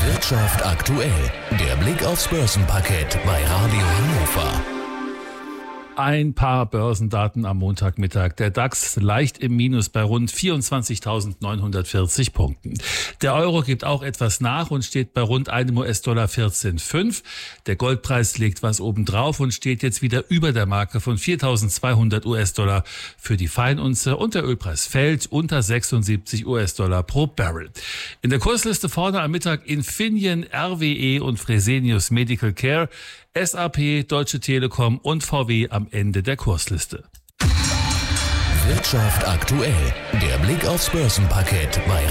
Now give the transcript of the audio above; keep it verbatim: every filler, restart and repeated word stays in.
Wirtschaft aktuell, der Blick aufs Börsenparkett bei Radio Hannover. Ein paar Börsendaten am Montagmittag. Der DAX leicht im Minus bei rund vierundzwanzigtausendneunhundertvierzig Punkten. Der Euro gibt auch etwas nach und steht bei rund einem U S-Dollar vierzehn Komma fünf. Der Goldpreis legt was obendrauf und steht jetzt wieder über der Marke von viertausendzweihundert U S-Dollar für die Feinunze. Und der Ölpreis fällt unter sechsundsiebzig U S-Dollar pro Barrel. In der Kursliste vorne am Mittag Infineon, R W E und Fresenius Medical Care, S A P, Deutsche Telekom und V W am Ende der Kursliste. Wirtschaft aktuell, der Blick aufs Börsenparkett bei